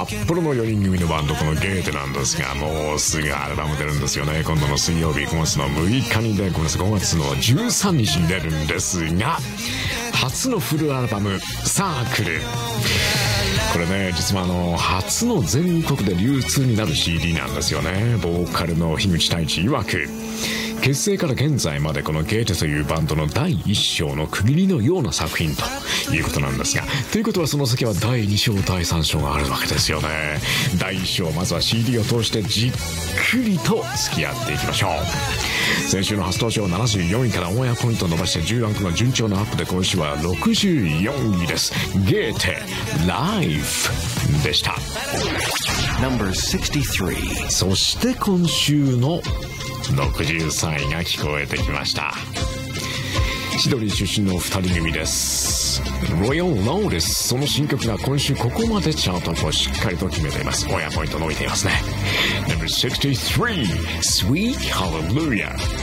札幌の4人組のバンドこのゲーテなんですが、もうすぐアルバム出るんですよね。今度の水曜日5月の6日に5月の13日に出るんですが、初のフルアルバムサークル、これね実は初の全国で流通になる CD なんですよね。ボーカルの樋口太一曰く、結成から現在までこのゲーテというバンドの第1章の区切りのような作品ということなんですが、ということはその先は第2章第3章があるわけですよね。第1章、まずは CD を通してじっくりと付き合っていきましょう。先週の初登場74位からオンエアポイントを伸ばして10ランクの順調なアップで、今週は64位です。ゲーテライフでした。 No.63。 そして今週の63位が聞こえてきました。シドニー出身の2人組です。ロイヤルローです。その新曲が今週ここまでチャートをしっかりと決めています。オンエアポイント伸びていますね。No.63 Sweet Hallelujah。